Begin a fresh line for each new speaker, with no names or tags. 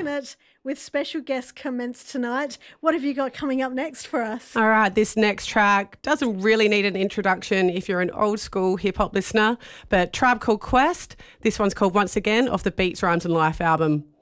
Rocking It with special guest Commence tonight. What have you got coming up next for us?
All right, this next track doesn't really need an introduction if you're an old school hip hop listener, but Tribe Called Quest. This one's called Once Again off the Beats, Rhymes and Life album.